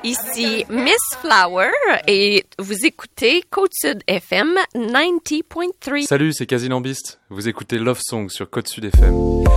Ici Miss Flower et vous écoutez Côte-Sud FM 90.3. Salut, c'est Casinambiste. Vous écoutez Love Song sur Côte-Sud FM.